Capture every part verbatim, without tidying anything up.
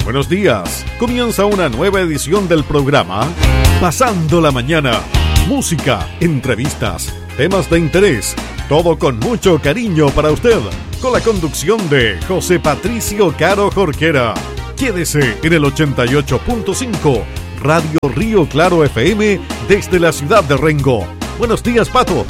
Buenos días. Comienza una nueva edición del programa Pasando la Mañana. Música, entrevistas, temas de interés, todo con mucho cariño para usted. Con la conducción de José Patricio Caro Jorquera. Quédese en el ochenta y ocho punto cinco, Radio Río Claro F M desde la ciudad de Rengo. Buenos días, Pato.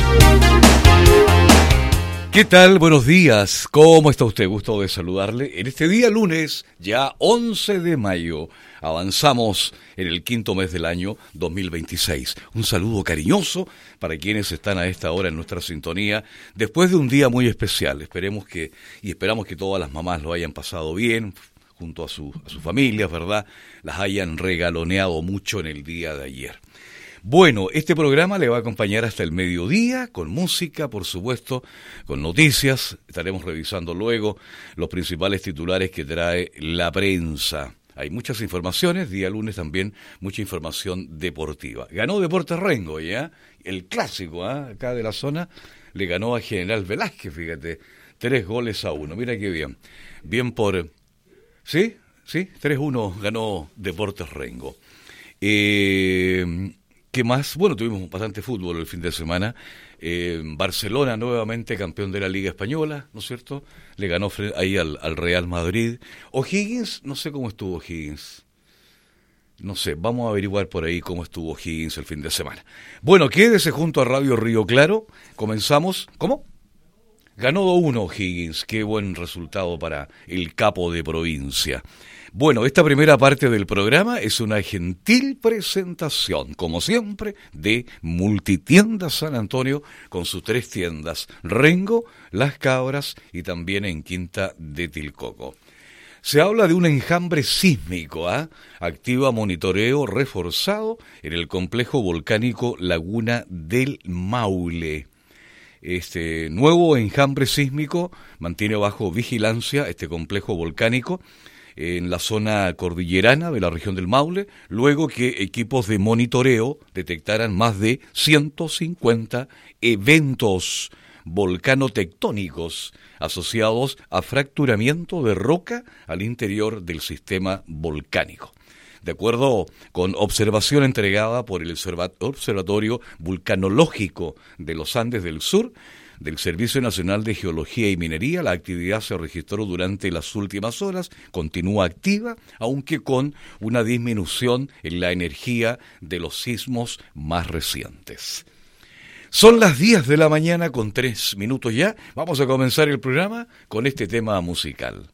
¿Qué tal? Buenos días. ¿Cómo está usted? Gusto de saludarle. En este día lunes, ya once de mayo, avanzamos en el quinto mes del año dos mil veintiséis. Un saludo cariñoso para quienes están a esta hora en nuestra sintonía, después de un día muy especial. Esperemos que, y esperamos que todas las mamás lo hayan pasado bien, junto a, su, a sus familias, ¿verdad? Las hayan regaloneado mucho en el día de ayer. Bueno, este programa le va a acompañar hasta el mediodía, con música, por supuesto, con noticias. Estaremos revisando luego los principales titulares que trae la prensa. Hay muchas informaciones, día lunes también, mucha información deportiva. Ganó Deportes Rengo, ¿ya? El clásico, ¿eh? Acá de la zona, le ganó a General Velázquez, fíjate, tres goles a uno. Mira qué bien. Bien por... ¿Sí? ¿Sí? tres uno ganó Deportes Rengo. Eh... ¿Qué más? Bueno, tuvimos bastante fútbol el fin de semana. Eh, Barcelona nuevamente campeón de la Liga Española, ¿no es cierto? Le ganó ahí al, al Real Madrid. O'Higgins, no sé cómo estuvo O'Higgins. No sé, vamos a averiguar por ahí cómo estuvo O'Higgins el fin de semana. Bueno, quédese junto a Radio Río Claro. Comenzamos. ¿Cómo? Ganó dos uno O'Higgins. Qué buen resultado para el capo de provincia. Bueno, esta primera parte del programa es una gentil presentación, como siempre, de Multitiendas San Antonio, con sus tres tiendas, Rengo, Las Cabras y también en Quinta de Tilcoco. Se habla de un enjambre sísmico, ¿ah? ¿eh? Activa monitoreo reforzado en el complejo volcánico Laguna del Maule. Este nuevo enjambre sísmico mantiene bajo vigilancia este complejo volcánico en la zona cordillerana de la región del Maule, luego que equipos de monitoreo detectaran más de ciento cincuenta eventos volcanotectónicos asociados a fracturamiento de roca al interior del sistema volcánico. De acuerdo con observación entregada por el Observatorio Vulcanológico de los Andes del Sur, del Servicio Nacional de Geología y Minería, la actividad se registró durante las últimas horas, continúa activa, aunque con una disminución en la energía de los sismos más recientes. Son las diez de la mañana con tres minutos ya. Vamos a comenzar el programa con este tema musical.